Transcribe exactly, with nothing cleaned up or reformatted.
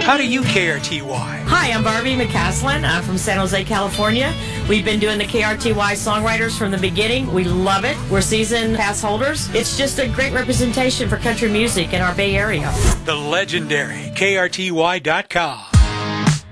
How do you K R T Y? Hi, I'm Barbie McCaslin. I'm from San Jose, California. We've been doing the K R T Y songwriters from the beginning. We love it. We're season pass holders. It's just a great representation for country music in our Bay Area. The legendary K R T Y dot com.